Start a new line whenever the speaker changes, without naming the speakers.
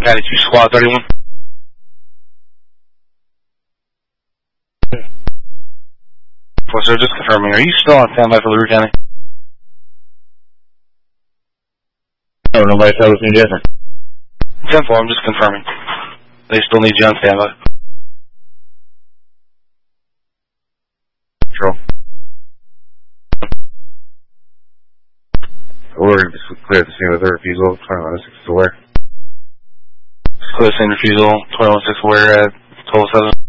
Patty 2 Squad 31. Sir, just confirming. Are you still on standby for LaRue County?
No, nobody said it was any different.
10-4, I'm just confirming. They still need you on standby.
Control. We're going to clear the scene with a refusal. 2116 aware.
Clear the scene refusal. 2116 aware at 1207.